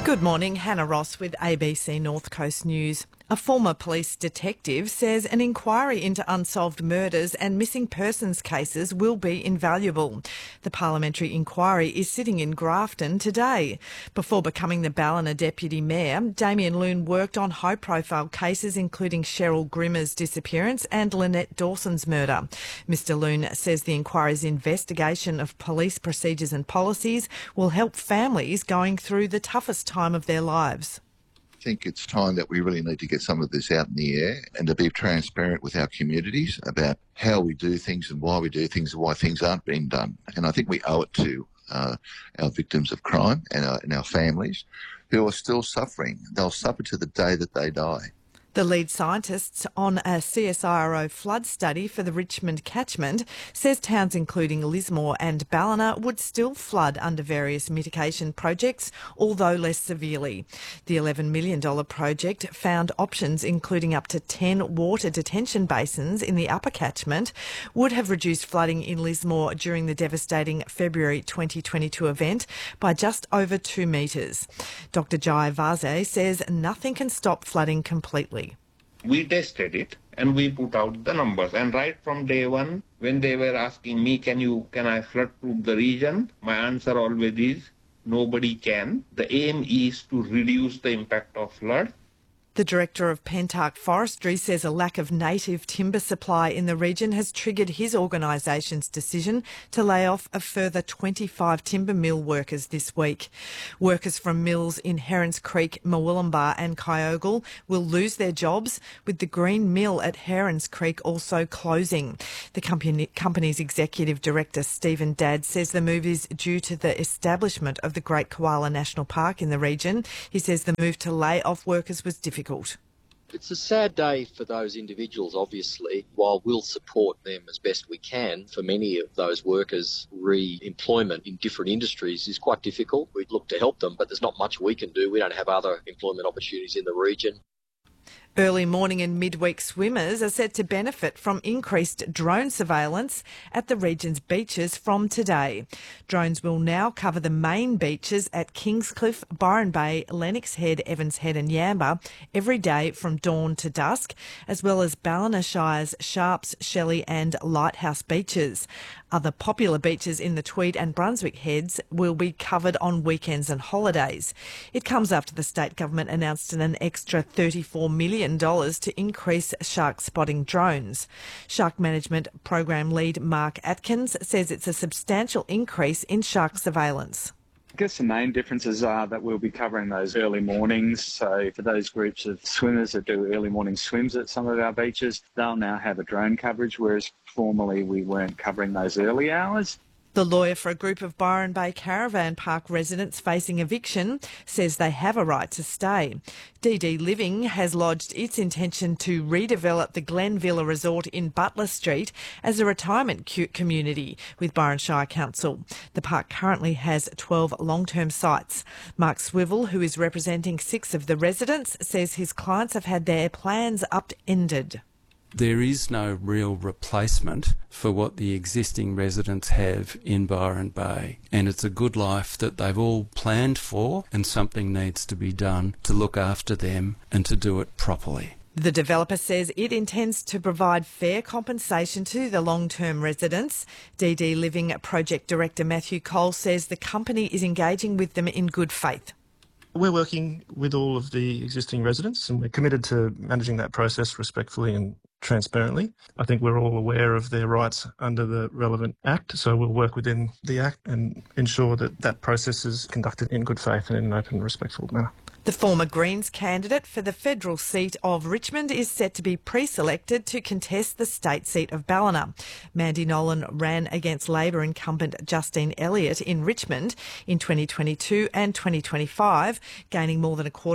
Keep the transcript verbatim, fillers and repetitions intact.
Good morning, Hannah Ross with A B C North Coast News. A former police detective says an inquiry into unsolved murders and missing persons cases will be invaluable. The parliamentary inquiry is sitting in Grafton today. Before becoming the Ballina Deputy Mayor, Damien Loon worked on high-profile cases including Cheryl Grimmer's disappearance and Lynette Dawson's murder. Mister Loon says the inquiry's investigation of police procedures and policies will help families going through the toughest time of their lives. I think it's time that we really need to get some of this out in the air and to be transparent with our communities about how we do things and why we do things and why things aren't being done. And I think we owe it to uh, our victims of crime and our, and our families who are still suffering. They'll suffer to the day that they die. The lead scientists on a C S I R O flood study for the Richmond catchment says towns including Lismore and Ballina would still flood under various mitigation projects, although less severely. The eleven million dollars project found options including up to ten water detention basins in the upper catchment would have reduced flooding in Lismore during the devastating February twenty twenty-two event by just over two metres. Doctor Jai Vazay says nothing can stop flooding completely. We tested it and we put out the numbers, and right from day one when they were asking me, can you can I flood proof the region, my answer always is nobody can. The aim is to reduce the impact of flood. The Director of Pentark Forestry says a lack of native timber supply in the region has triggered his organisation's decision to lay off a further twenty-five timber mill workers this week. Workers from mills in Herons Creek, Murwillumbah and Kyogle will lose their jobs, with the Green Mill at Herons Creek also closing. The company, company's Executive Director Stephen Dadd says the move is due to the establishment of the Great Koala National Park in the region. He says the move to lay off workers was difficult. It's a sad day for those individuals, obviously. While we'll support them as best we can, for many of those workers, re-employment in different industries is quite difficult. We'd look to help them, but there's not much we can do. We don't have other employment opportunities in the region. Early morning and midweek swimmers are set to benefit from increased drone surveillance at the region's beaches from today. Drones will now cover the main beaches at Kingscliff, Byron Bay, Lennox Head, Evans Head and Yamba every day from dawn to dusk, as well as Ballina Shire's Sharps, Shelley and Lighthouse beaches. Other popular beaches in the Tweed and Brunswick Heads will be covered on weekends and holidays. It comes after the state government announced an extra thirty-four million dollars to increase shark spotting drones. Shark Management Program Lead Mark Atkins says it's a substantial increase in shark surveillance. I guess the main differences are that we'll be covering those early mornings. So for those groups of swimmers that do early morning swims at some of our beaches, they'll now have a drone coverage, whereas formerly we weren't covering those early hours. The lawyer for a group of Byron Bay Caravan Park residents facing eviction says they have a right to stay. D D Living has lodged its intention to redevelop the Glen Villa Resort in Butler Street as a retirement community with Byron Shire Council. The park currently has twelve long-term sites. Mark Swivel, who is representing six of the residents, says his clients have had their plans upended. There is no real replacement for what the existing residents have in Byron Bay, and it's a good life that they've all planned for, and something needs to be done to look after them and to do it properly. The developer says it intends to provide fair compensation to the long-term residents. D D Living Project Director Matthew Cole says the company is engaging with them in good faith. We're working with all of the existing residents and we're committed to managing that process respectfully and transparently. I think we're all aware of their rights under the relevant Act, so we'll work within the Act and ensure that that process is conducted in good faith and in an open and respectful manner. The former Greens candidate for the federal seat of Richmond is set to be pre-selected to contest the state seat of Ballina. Mandy Nolan ran against Labor incumbent Justine Elliott in Richmond in twenty twenty-two and twenty twenty-five, gaining more than a quarter